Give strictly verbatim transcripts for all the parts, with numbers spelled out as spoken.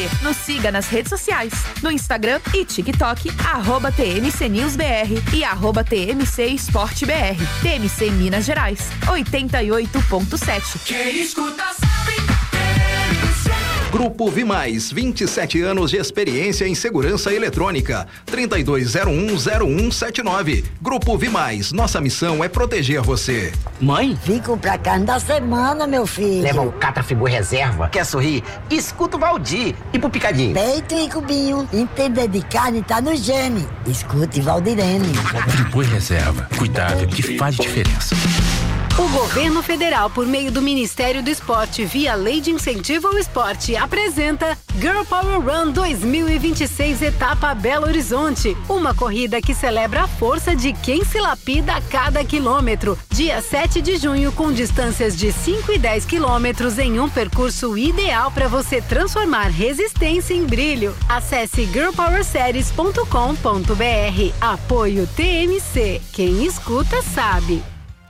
Nos siga nas redes sociais, no Instagram e TikTok, arroba T M C News B R e arroba T M C Esporte B R. T M C Minas Gerais, oitenta e oito ponto sete. Quem escuta sabe. Grupo Vimais, vinte e sete anos de experiência em segurança eletrônica. trinta e dois zero um zero um sete nove. Grupo Vimais, nossa missão é proteger você. Mãe? Vim comprar carne da semana, meu filho. Leva o Catrafibu Reserva. Quer sorrir? Escuta o Valdir. E pro Picadinho? Peito e cubinho. Entender de carne tá no gene. Escute Valdirene. Catrafibu Reserva. Cuidado que faz diferença. O governo federal, por meio do Ministério do Esporte, via Lei de Incentivo ao Esporte, apresenta Girl Power Run dois mil e vinte e seis, etapa Belo Horizonte. Uma corrida que celebra a força de quem se lapida a cada quilômetro. Dia sete de junho, com distâncias de cinco e dez quilômetros em um percurso ideal para você transformar resistência em brilho. Acesse girl power series ponto com ponto B R. Apoio T M C. Quem escuta sabe.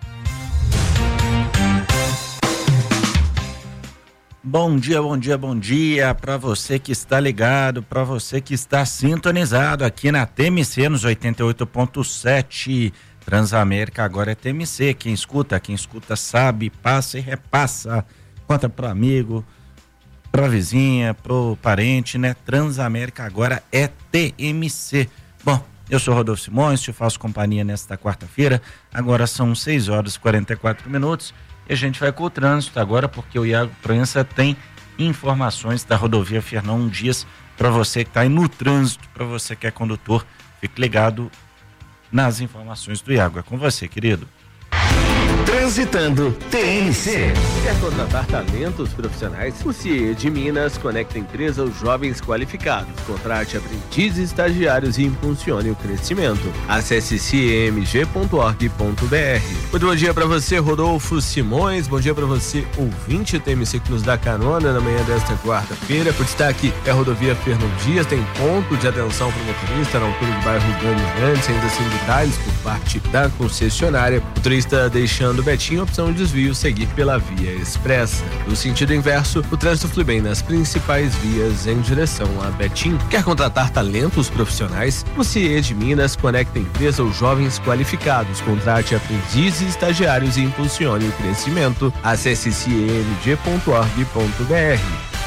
Bom dia, bom dia, bom dia para você que está ligado, para você que está sintonizado aqui na T M C nos oitenta e oito ponto sete. Transamérica agora é T M C, quem escuta, quem escuta sabe, passa e repassa, conta pro amigo, pra vizinha, pro parente, né? Transamérica agora é T M C. Bom, eu sou Rodolfo Simões, te faço companhia nesta quarta-feira, agora são seis horas e quarenta e quatro minutos. E a gente vai com o trânsito agora, porque o Iago Proença tem informações da rodovia Fernão Dias para você que está aí no trânsito, para você que é condutor. Fique ligado nas informações do Iago. É com você, querido. Transitando T M C. Quer contratar talentos profissionais? O C I E de Minas conecta a empresa aos jovens qualificados. Contrate aprendizes, estagiários e impulsione o crescimento. Acesse c e m g ponto org ponto b r. Muito bom dia para você, Rodolfo Simões. Bom dia para você, ouvinte T M C que nos dá carona na manhã desta quarta-feira. O destaque é a rodovia Fernão Dias, tem ponto de atenção para o motorista na altura do bairro Gani Grandes, ainda sem detalhes por parte da concessionária. O motorista deixando do Betinho, opção de desvio, seguir pela via expressa. No sentido inverso, o trânsito flui bem nas principais vias em direção a Betim. Quer contratar talentos profissionais? O C I E de Minas conecta a empresa aos jovens qualificados. Contrate aprendizes, estagiários e impulsione o crescimento. Acesse c e m g ponto org ponto b r.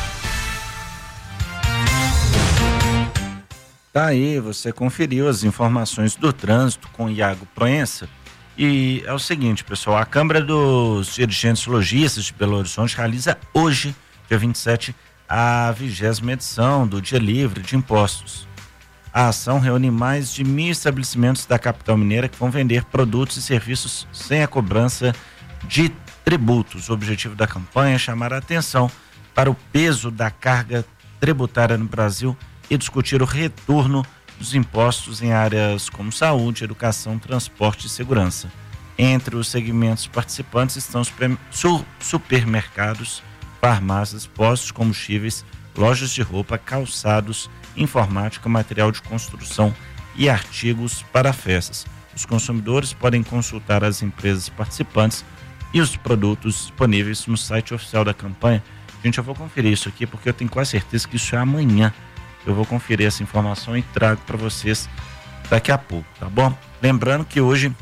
Tá aí, você conferiu as informações do trânsito com Iago Proença. E é o seguinte, pessoal, a Câmara dos Dirigentes Lojistas de Belo Horizonte realiza hoje, dia vinte e sete, a vigésima edição do Dia Livre de Impostos. A ação reúne mais de mil estabelecimentos da capital mineira que vão vender produtos e serviços sem a cobrança de tributos. O objetivo da campanha é chamar a atenção para o peso da carga tributária no Brasil e discutir o retorno dos impostos em áreas como saúde, educação, transporte e segurança. Entre os segmentos participantes estão os supermercados, farmácias, postos, combustíveis, lojas de roupa, calçados, informática, material de construção e artigos para festas. Os consumidores podem consultar as empresas participantes e os produtos disponíveis no site oficial da campanha. Gente, eu vou conferir isso aqui porque eu tenho quase certeza que isso é amanhã. Eu vou conferir essa informação e trago para vocês daqui a pouco, tá bom? Lembrando que hoje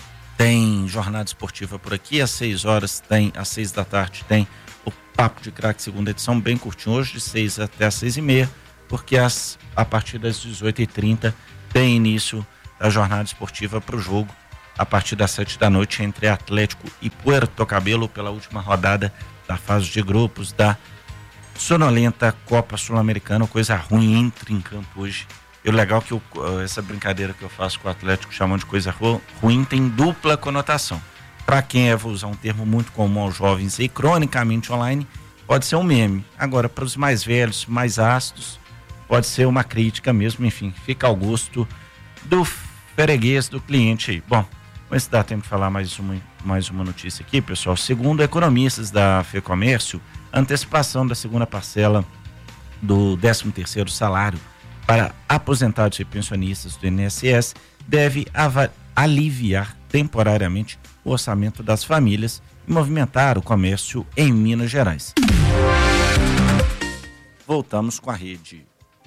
tem jornada esportiva por aqui, às seis horas tem, às seis da tarde tem o Papo de Craque, segunda edição, bem curtinho, hoje de seis até às seis e meia, porque as, a partir das dezoito e trinta tem início da jornada esportiva para o jogo, a partir das sete da noite, entre Atlético e Puerto Cabelo, pela última rodada da fase de grupos da sonolenta Copa Sul-Americana. Coisa ruim entra em campo hoje. E o legal é que eu, essa brincadeira que eu faço com o Atlético chamando de coisa ruim tem dupla conotação. Para quem é, vou usar um termo muito comum aos jovens e cronicamente online, pode ser um meme. Agora, para os mais velhos, mais ácidos, pode ser uma crítica mesmo. Enfim, fica ao gosto do freguês, do cliente aí. Bom, mas se dá tempo de falar mais uma, mais uma notícia aqui, pessoal. Segundo economistas da FEComércio, antecipação da segunda parcela do décimo terceiro salário para aposentados e pensionistas do I N S S deve aliviar temporariamente o orçamento das famílias e movimentar o comércio em Minas Gerais. voltamos com a rede.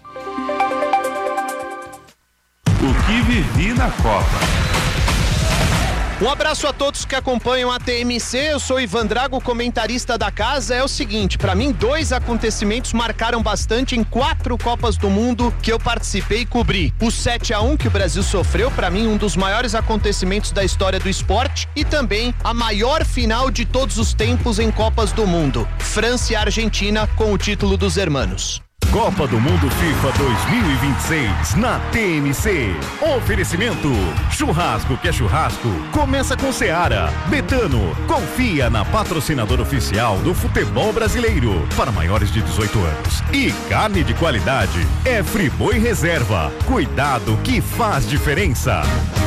O que vivi na Copa. Um abraço a todos que acompanham a T M C, eu sou Ivan Drago, comentarista da casa. É o seguinte, para mim dois acontecimentos marcaram bastante em quatro Copas do Mundo que eu participei e cobri. O sete a um que o Brasil sofreu, para mim um dos maiores acontecimentos da história do esporte, e também a maior final de todos os tempos em Copas do Mundo, França e Argentina com o título dos hermanos. Copa do Mundo FIFA dois mil e vinte e seis na T M C. Oferecimento: churrasco que é churrasco, começa com Seara. Betano, confia na patrocinadora oficial do futebol brasileiro para maiores de dezoito anos. E carne de qualidade é Friboi Reserva. Cuidado que faz diferença.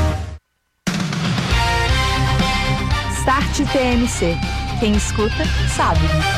Start T M C. Quem escuta, sabe.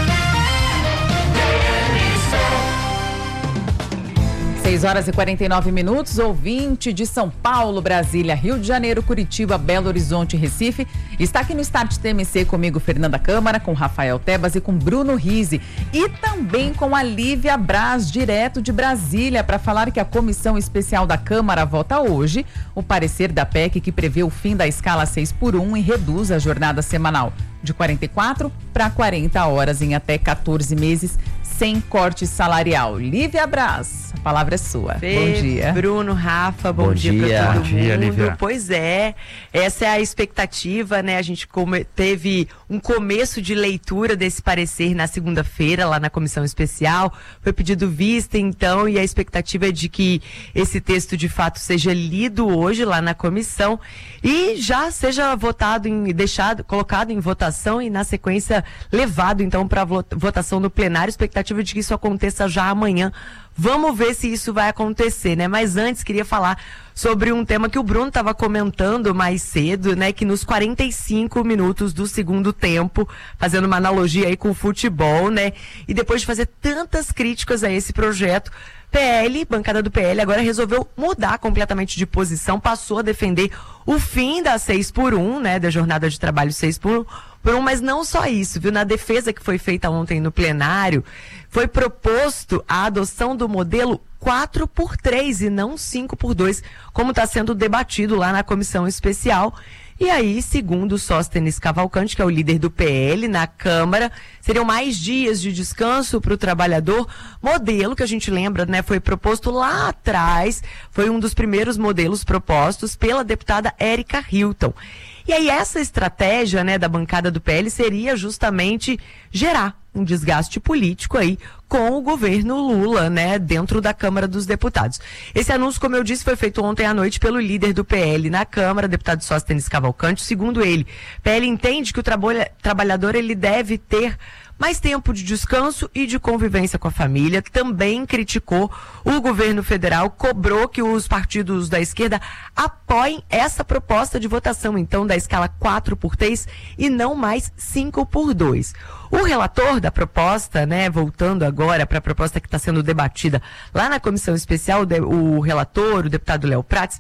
seis horas e quarenta e nove minutos, ouvinte de São Paulo, Brasília, Rio de Janeiro, Curitiba, Belo Horizonte, Recife. Está aqui no Start T M C comigo, Fernanda Câmara, com Rafael Tebas e com Bruno Rizzi. E também com a Lívia Braz, direto de Brasília, para falar que a Comissão Especial da Câmara vota hoje o parecer da P E C que prevê o fim da escala seis por um e reduz a jornada semanal de quarenta e quatro para quarenta horas em até quatorze meses, sem corte salarial. Lívia Braz, a palavra é sua. Fê, bom dia. Bruno, Rafa, bom, bom dia, dia para todo bom dia, mundo. Lívia. Pois é, essa é a expectativa, né? A gente come, teve um começo de leitura desse parecer na segunda-feira, lá na Comissão Especial. Foi pedido vista, então, e a expectativa é de que esse texto, de fato, seja lido hoje lá na comissão e já seja votado, em, deixado, colocado em votação e, na sequência, levado, então, para votação no plenário. Expectativa de que isso aconteça já amanhã. Vamos ver se isso vai acontecer, né? Mas antes queria falar sobre um tema que o Bruno estava comentando mais cedo, né? Que nos quarenta e cinco minutos do segundo tempo, fazendo uma analogia aí com o futebol, né? E depois de fazer tantas críticas a esse projeto, P L, bancada do P L, agora resolveu mudar completamente de posição, passou a defender o fim da seis por um, né? Da jornada de trabalho seis por um, por um, mas não só isso, viu? Na defesa que foi feita ontem no plenário, foi proposto a adoção do modelo quatro por três e não cinco por dois, como está sendo debatido lá na comissão especial. E aí, segundo o Sóstenes Cavalcante, que é o líder do P L na Câmara, seriam mais dias de descanso para o trabalhador. Modelo que a gente lembra, né, foi proposto lá atrás, foi um dos primeiros modelos propostos pela deputada Érica Hilton. E aí essa estratégia, né, da bancada do P L seria justamente gerar um desgaste político aí com o governo Lula, né, dentro da Câmara dos Deputados. Esse anúncio, como eu disse, foi feito ontem à noite pelo líder do P L na Câmara, deputado Sóstenes Cavalcante. Segundo ele, P L entende que o trabalha, trabalhador ele deve ter mais tempo de descanso e de convivência com a família. Também criticou o governo federal, cobrou que os partidos da esquerda apoiem essa proposta de votação, então, da escala quatro por três e não mais cinco por dois. O relator da proposta, né, voltando agora para a proposta que está sendo debatida lá na comissão especial, o relator, o deputado Léo Prats,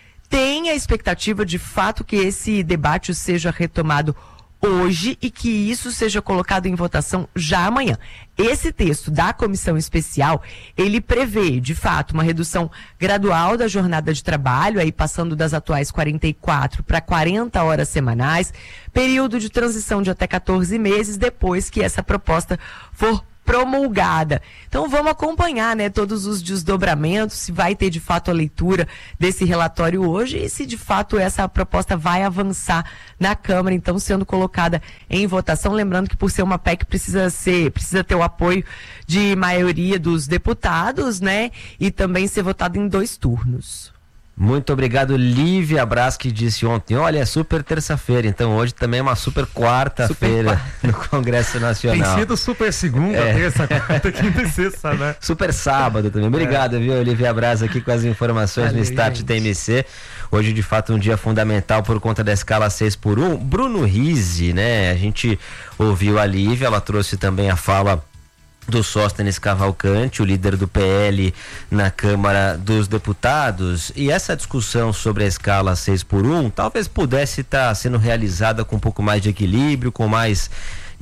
tem a expectativa de fato que esse debate seja retomado hoje e que isso seja colocado em votação já amanhã. Esse texto da comissão especial, ele prevê, de fato, uma redução gradual da jornada de trabalho, aí passando das atuais quarenta e quatro para quarenta horas semanais, período de transição de até quatorze meses depois que essa proposta for promulgada. Então vamos acompanhar, né, todos os desdobramentos, se vai ter de fato a leitura desse relatório hoje e se de fato essa proposta vai avançar na Câmara, então sendo colocada em votação, lembrando que por ser uma P E C precisa ser, precisa ter o apoio de maioria dos deputados, né, e também ser votada em dois turnos. Muito obrigado, Lívia Braz, que disse ontem, olha, é super terça-feira, então hoje também é uma super quarta-feira no Congresso Nacional. Tem sido super segunda, é. terça, quarta, quinta e sexta, né? Super sábado também. Obrigado, é. viu, Lívia Braz, aqui com as informações Valeu, no Start gente. T M C. Hoje, de fato, um dia fundamental por conta da escala seis por um. Bruno Rizzi, né? A gente ouviu a Lívia, ela trouxe também a fala do Sóstenes Cavalcante, o líder do P L na Câmara dos Deputados, e essa discussão sobre a escala seis por um talvez pudesse estar sendo realizada com um pouco mais de equilíbrio, com mais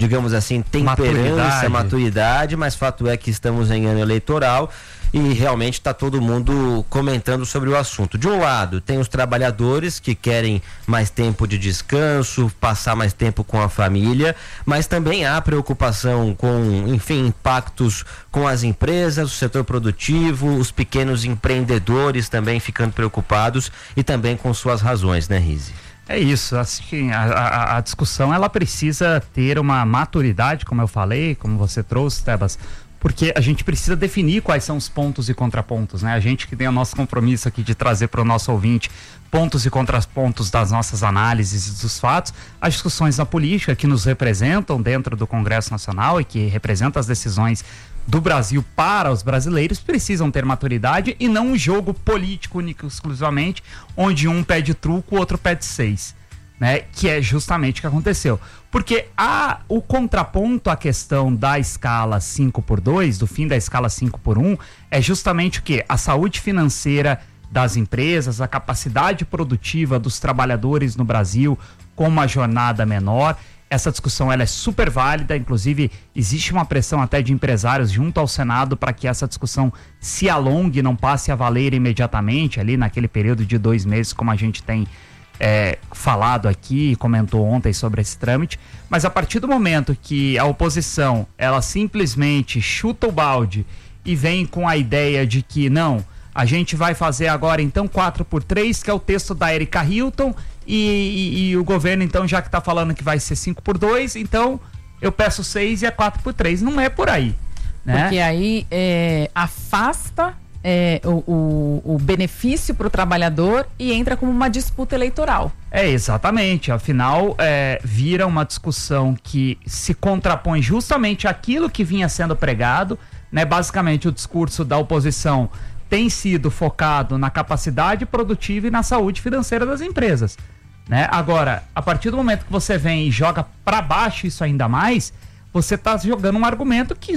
digamos assim, temperança, maturidade. maturidade, mas fato é que estamos em ano eleitoral e realmente está todo mundo comentando sobre o assunto. De um lado, tem os trabalhadores que querem mais tempo de descanso, passar mais tempo com a família, mas também há preocupação com, enfim, impactos com as empresas, o setor produtivo, os pequenos empreendedores também ficando preocupados e também com suas razões, né, Rizzi? É isso, assim, a, a, a discussão ela precisa ter uma maturidade, como eu falei, como você trouxe, Tebas, porque a gente precisa definir quais são os pontos e contrapontos, né? A gente que tem o nosso compromisso aqui de trazer para o nosso ouvinte pontos e contrapontos das nossas análises dos fatos, as discussões na política que nos representam dentro do Congresso Nacional e que representam as decisões do Brasil para os brasileiros precisam ter maturidade e não um jogo político único exclusivamente, onde um pede truco, o outro pede seis, né? Que é justamente o que aconteceu. Porque há o contraponto à questão da escala cinco por dois, do fim da escala cinco por um, é justamente o quê? A saúde financeira das empresas, a capacidade produtiva dos trabalhadores no Brasil com uma jornada menor. Essa discussão ela é super válida, inclusive existe uma pressão até de empresários junto ao Senado para que essa discussão se alongue, não passe a valer imediatamente ali naquele período de dois meses, como a gente tem é, falado aqui, comentou ontem sobre esse trâmite. Mas a partir do momento que a oposição ela simplesmente chuta o balde e vem com a ideia de que não, a gente vai fazer agora então quatro por três, que é o texto da Erika Hilton, e, e, e o governo então, já que está falando que vai ser cinco por dois, então eu peço seis e é quatro por três. Não é por aí, né? Porque aí é, afasta é, o, o, o benefício para o trabalhador e entra como uma disputa eleitoral. É, exatamente. Afinal, é, vira uma discussão que se contrapõe justamente àquilo que vinha sendo pregado, né? Basicamente, o discurso da oposição tem sido focado na capacidade produtiva e na saúde financeira das empresas, né? Agora, a partir do momento que você vem e joga para baixo isso ainda mais, você está jogando um argumento que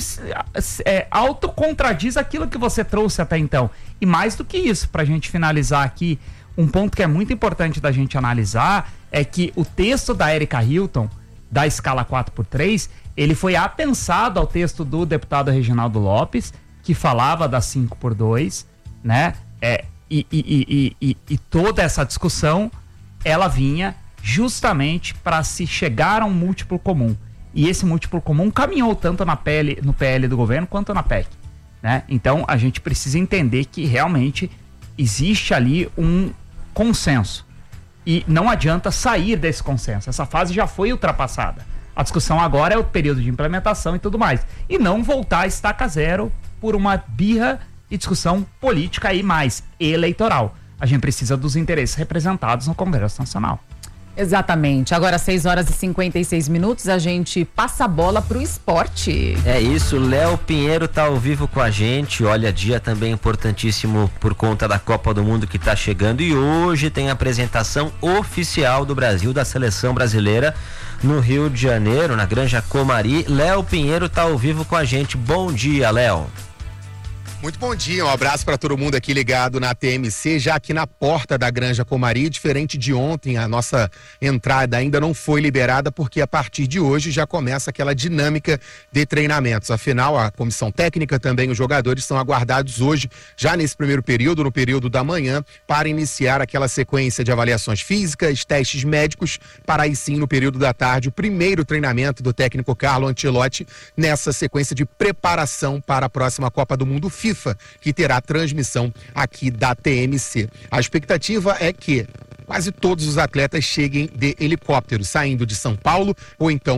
é, autocontradiz aquilo que você trouxe até então. E mais do que isso, para a gente finalizar aqui, um ponto que é muito importante da gente analisar é que o texto da Erika Hilton, da escala quatro por três, ele foi apensado ao texto do deputado Reginaldo Lopes, que falava da cinco por dois, né? É, e, e, e, e, e toda essa discussão, ela vinha justamente para se chegar a um múltiplo comum. E esse múltiplo comum caminhou tanto na P L, no P L do governo quanto na P E C, né? Então, a gente precisa entender que realmente existe ali um consenso. E não adianta sair desse consenso. Essa fase já foi ultrapassada. A discussão agora é o período de implementação e tudo mais. E não voltar a estaca zero por uma birra e discussão política e mais eleitoral. A gente precisa dos interesses representados no Congresso Nacional. Exatamente. Agora, seis horas e cinquenta e seis minutos, a gente passa a bola pro esporte. É isso, Léo Pinheiro tá ao vivo com a gente. Olha, dia também importantíssimo por conta da Copa do Mundo que tá chegando. E hoje tem a apresentação oficial do Brasil, da seleção brasileira, no Rio de Janeiro, na Granja Comari. Léo Pinheiro tá ao vivo com a gente. Bom dia, Léo. Muito bom dia, um abraço para todo mundo aqui ligado na T M C, já aqui na porta da Granja Comari. Diferente de ontem, a nossa entrada ainda não foi liberada, porque a partir de hoje já começa aquela dinâmica de treinamentos. Afinal, a comissão técnica, também os jogadores, são aguardados hoje, já nesse primeiro período, no período da manhã, para iniciar aquela sequência de avaliações físicas, testes médicos, para aí sim, no período da tarde, o primeiro treinamento do técnico Carlo Ancelotti, nessa sequência de preparação para a próxima Copa do Mundo FIFA, que terá transmissão aqui da T M C. A expectativa é que quase todos os atletas cheguem de helicóptero, saindo de São Paulo ou então